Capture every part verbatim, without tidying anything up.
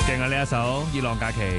勁啊！呢一首《熱浪假期》，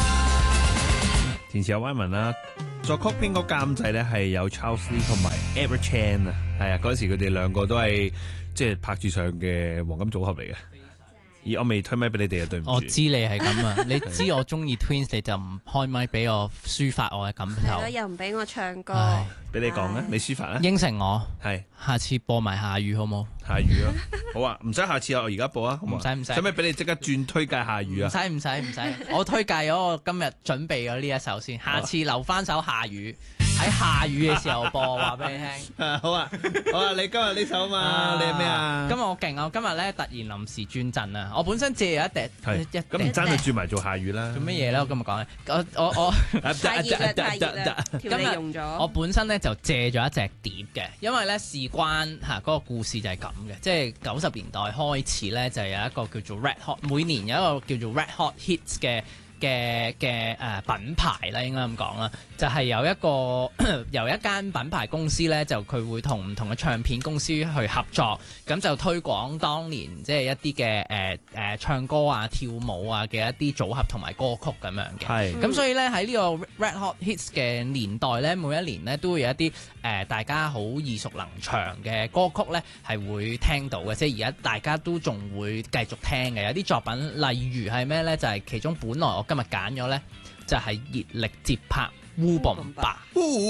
填詞有 Wyman 啦，作曲編曲監製咧係有 Charles Lee 同埋 Edward Chan 啊，係啊，嗰時佢哋兩個都係即係拍住上嘅黃金組合嚟嘅。而我未推咪俾你哋啊，對唔住。 我知你係咁啊，你知我中意 Twins， 你就唔開咪俾我抒發我嘅感受。 又唔俾我唱歌， 俾你講啊，你抒發啊。 應承我， 係下次播埋下雨好冇？ 下雨啊，好啊，唔使下次啊，我而家播啊，好唔唔使唔使， 使咪俾你即刻轉推介下雨啊？ 唔使唔使唔使，我推介咗我今日準備咗呢一首先，下次留翻首下雨。喺下雨嘅時候播，話俾你聽。 啊好啊，好啊，你今日呢首嘛，你係咩啊？ 今日我勁啊！我今日咧突然臨時轉陣啊！我本身借咗一滴， 係一咁唔爭你轉埋做下雨啦。 做乜嘢咧？我今日講咧，我我我太熱啦，太熱啦，條脷溶咗。 我本身咧就借咗一隻碟嘅，因為咧事關嚇嗰個故事就係咁嘅，即係九十年代開始咧就有一個叫做 Red Hot，每年有一個叫做 Red Hot Hits 嘅。嘅嘅誒品牌啦，應該咁講啦，就係、是、有一個由一間品牌公司咧，就佢會同唔同嘅唱片公司去合作，咁就推廣當年即係一啲嘅誒誒唱歌啊、跳舞啊嘅一啲組合同埋歌曲咁樣嘅。係是，咁所以咧喺呢個 Red Hot Hits 嘅年代咧，每一年咧都會有一啲誒、呃、大家好耳熟能詳嘅歌曲咧係會聽到嘅，即係而家大家都仲會繼續聽嘅。有啲作品例如係咩咧？就係、是、其中本來我今日揀咗咧，就係熱力節拍烏bomba。